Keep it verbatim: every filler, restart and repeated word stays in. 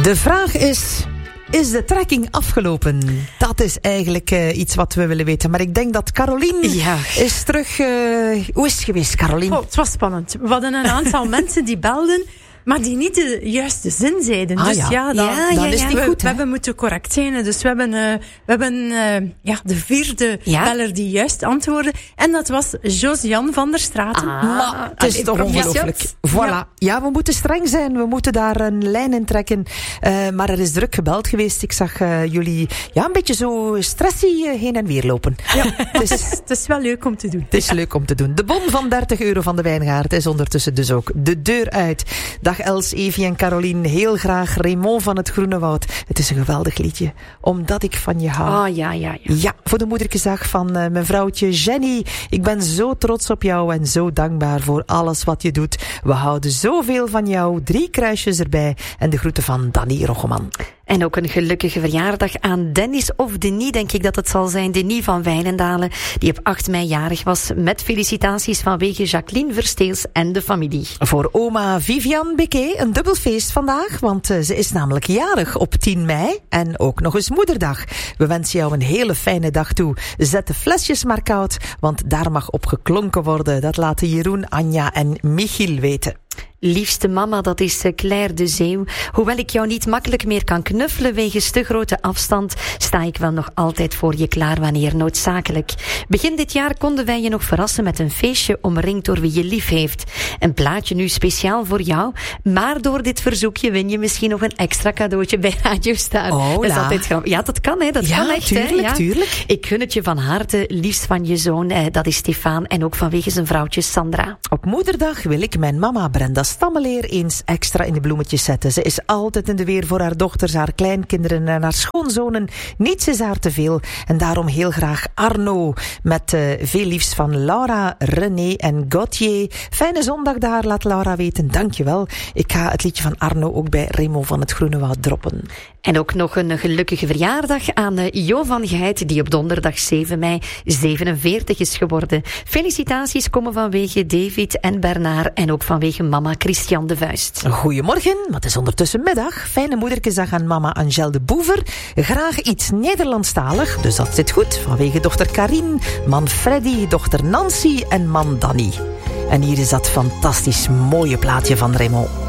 De vraag is... Is de trekking afgelopen? Dat is eigenlijk uh, iets wat we willen weten. Maar ik denk dat Carolien ja. is terug... Uh, hoe is het geweest, Carolien? Oh, het was spannend. We hadden een aantal mensen die belden... maar die niet de juiste zin zeiden. Ah, dus ja, ja, dan, ja, dan ja, is het niet we, goed. We hebben moeten correct zijn. Dus we hebben, uh, we hebben uh, ja, de vierde ja? beller die juist antwoordde. En dat was Josian van der Straten. Ah, maar het is Allee, toch ongelooflijk. Voilà. Ja. ja, we moeten streng zijn. We moeten daar een lijn in trekken. Uh, maar er is druk gebeld geweest. Ik zag uh, jullie ja, een beetje zo stressy uh, heen en weer lopen. Ja, het, is, het is wel leuk om te doen. Het is ja. leuk om te doen. De bon van dertig euro van de Wijngaard is ondertussen dus ook de deur uit. Dag Els, Evie en Carolien, heel graag Raymond van het Groene Woud. Het is een geweldig liedje, omdat ik van je hou. Ah, oh, ja, ja, ja. Ja, voor de moederkesdag van uh, mijn vrouwtje Jenny. Ik ben zo trots op jou en zo dankbaar voor alles wat je doet. We houden zoveel van jou. Drie kruisjes erbij en de groeten van Danny Roggeman. En ook een gelukkige verjaardag aan Dennis of Denis, denk ik dat het zal zijn. Denis van Wijnendalen, die op acht mei jarig was. Met felicitaties vanwege Jacqueline Versteels en de familie. Voor oma Vivian Becquet een dubbel feest vandaag, want uh, ze is namelijk jarig op tien mei. En ook nog eens moederdag. We wensen jou een hele fijne dag toe. Zet de flesjes maar koud, want daar mag op geklonken worden. Dat laten Jeroen, Anja en Michiel weten. Liefste mama, dat is Claire de Zeeuw. Hoewel ik jou niet makkelijk meer kan knuffelen wegens te grote afstand, sta ik wel nog altijd voor je klaar wanneer noodzakelijk. Begin dit jaar konden wij je nog verrassen met een feestje omringd door wie je lief heeft. Een plaatje nu speciaal voor jou, maar door dit verzoekje win je misschien nog een extra cadeautje bij Radio Star. Oh, dat is altijd grappig. Ja, dat kan, hè. Dat ja, kan echt, tuurlijk, hè. Ja, tuurlijk. Ik gun het je van harte, liefst van je zoon, eh, dat is Stefan, en ook vanwege zijn vrouwtje Sandra. Op moederdag wil ik mijn mama Brenda Stammeleer eens extra in de bloemetjes zetten. Ze is altijd in de weer voor haar dochters, haar kleinkinderen en haar schoonzonen. Niets is haar te veel. En daarom heel graag Arno. Met uh, veel liefst van Laura, René en Gauthier. Fijne zondag daar, laat Laura weten. Dankjewel. Ik ga het liedje van Arno ook bij Raymond van het Groene Woud droppen. En ook nog een gelukkige verjaardag aan uh, Jo van Geit, die op donderdag zeven mei zevenenveertig is geworden. Felicitaties komen vanwege David en Bernard en ook vanwege mama Christian de Vuist. Goedemorgen, maar het is ondertussen middag. Fijne moederkesdag aan mama Angèle de Boever. Graag iets Nederlandstalig, dus dat zit goed. Vanwege dochter Karine, man Freddy, dochter Nancy en man Danny. En hier is dat fantastisch mooie plaatje van Raymond.